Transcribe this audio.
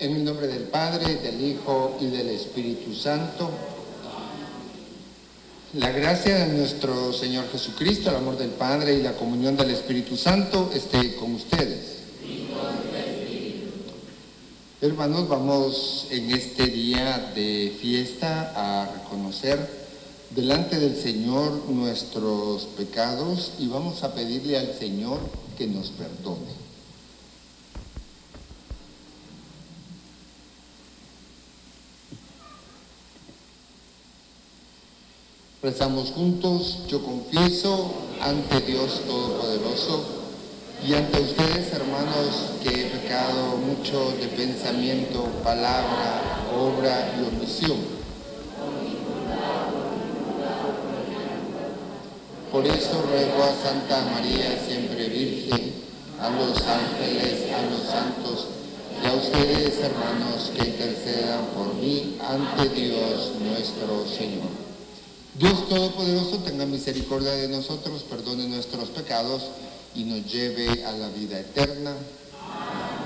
En el nombre del Padre, del Hijo y del Espíritu Santo. La gracia de nuestro Señor Jesucristo, el amor del Padre y la comunión del Espíritu Santo esté con ustedes. Hermanos, vamos en este día de fiesta a reconocer delante del Señor nuestros pecados y vamos a pedirle al Señor que nos perdone. Rezamos juntos. Yo confieso ante Dios Todopoderoso y ante ustedes, hermanos, que he pecado mucho de pensamiento, palabra, obra y omisión. Por eso ruego a Santa María, siempre Virgen, a los ángeles, a los santos y a ustedes, hermanos, que intercedan por mí ante Dios nuestro Señor. Dios Todopoderoso tenga misericordia de nosotros, perdone nuestros pecados y nos lleve a la vida eterna.